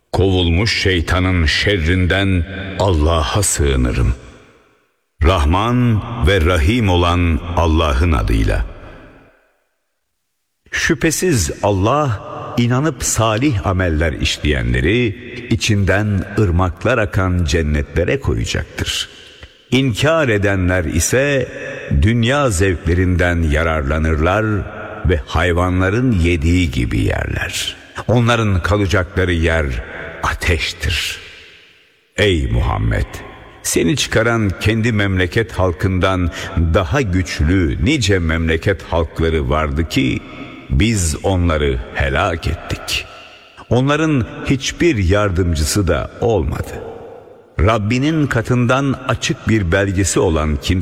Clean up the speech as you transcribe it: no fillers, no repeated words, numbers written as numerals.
Kovulmuş şeytanın şerrinden Allah'a sığınırım. Rahman ve Rahim olan Allah'ın adıyla. Şüphesiz Allah, inanıp salih ameller işleyenleri içinden ırmaklar akan cennetlere koyacaktır. İnkar edenler ise dünya zevklerinden yararlanırlar ve hayvanların yediği gibi yerler. Onların kalacakları yer ateştir. Ey Muhammed! Seni çıkaran kendi memleket halkından daha güçlü nice memleket halkları vardı ki biz onları helak ettik. Onların hiçbir yardımcısı da olmadı. Rabbinin katından açık bir belgesi olan kimse